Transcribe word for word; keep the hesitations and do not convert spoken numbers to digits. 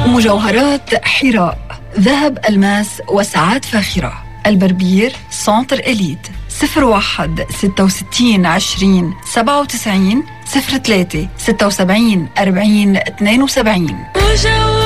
مجوهرات حراء، ذهب، ألماس وساعات فاخرة. البربير سنتر إليت. صفر واحد ستة وستين عشرين سبعة وتسعين صفر ثلاثة ستة وسبعين أربعين اثنين وسبعين.